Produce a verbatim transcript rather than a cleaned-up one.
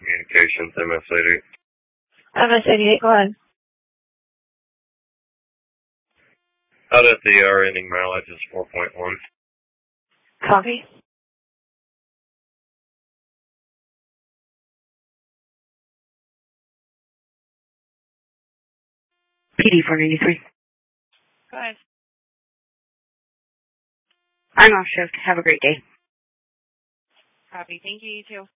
Communications, M S eighty-eight. M S eighty-eight, go ahead. Out at the R ending mileage is four point one. Copy. P D four ninety-three. Go ahead. I'm off shift. Have a great day. Copy. Thank you, you too.